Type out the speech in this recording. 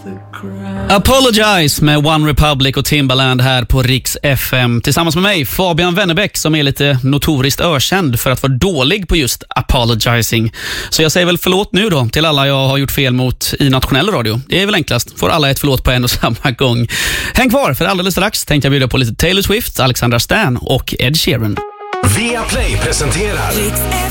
Apologize med One Republic och Timbaland här på Riks FM. Tillsammans med mig, Fabian Wennerbäck, som är lite notoriskt ökänd för att vara dålig på just apologizing. Så jag säger väl förlåt nu då till alla jag har gjort fel mot i nationell radio. Det är väl enklast. Får alla ett förlåt på en och samma gång. Häng kvar, för alldeles strax tänkte jag bjuda på lite Taylor Swift, Alexandra Stan och Ed Sheeran. Viaplay presenterar